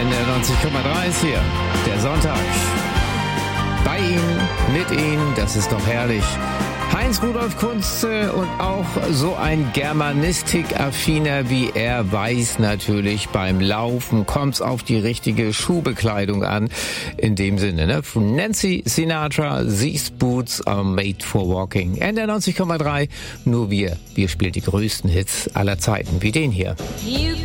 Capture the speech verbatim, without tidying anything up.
N R neunzig Komma drei ist hier, der Sonntag. Bei Ihnen, mit Ihnen, das ist doch herrlich. Heinz-Rudolf Kunze und auch so ein Germanistik-Affiner wie er weiß natürlich, beim Laufen kommt's auf die richtige Schuhbekleidung an. In dem Sinne, ne? Von Nancy Sinatra, These Boots are made for walking. N R neunzig Komma drei, nur wir, wir spielen die größten Hits aller Zeiten, wie den hier.